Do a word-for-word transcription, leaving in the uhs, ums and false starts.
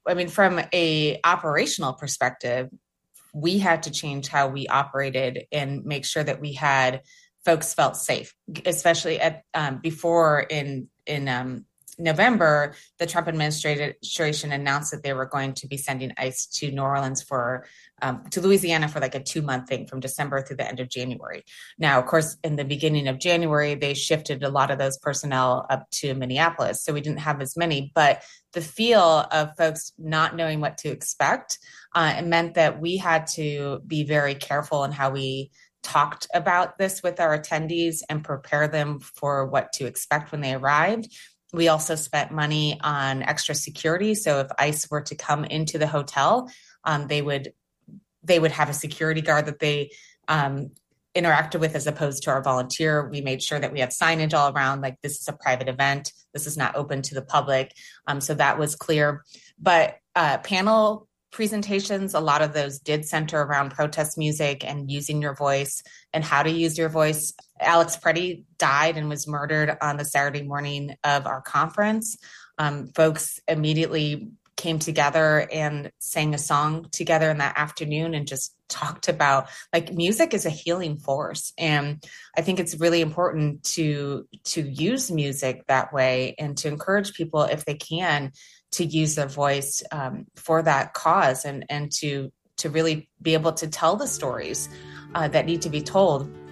I mean, from a operational perspective, we had to change how we operated and make sure that we had folks felt safe, especially at um, before in in um, November, the Trump administration announced that they were going to be sending ICE to New Orleans for um, to Louisiana for like a two month thing from December through the end of January. Now, of course, in the beginning of January, they shifted a lot of those personnel up to Minneapolis, so we didn't have as many. But the feel of folks not knowing what to expect, uh, it meant that we had to be very careful in how we talked about this with our attendees and prepare them for what to expect when they arrived. We also spent money on extra security. So if ICE were to come into the hotel, um, they would they would have a security guard that they um, interacted with as opposed to our volunteer. We made sure that we had signage all around, like this is a private event. This is not open to the public. Um, so that was clear. But uh, panel presentations, a lot of those did center around protest music and using your voice and how to use your voice. Alex Preddy died and was murdered on the Saturday morning of our conference. Um, folks immediately came together and sang a song together in that afternoon and just talked about, like, music is a healing force. And I think it's really important to to use music that way and to encourage people, if they can, to use their voice um, for that cause and, and to, to really be able to tell the stories uh, that need to be told.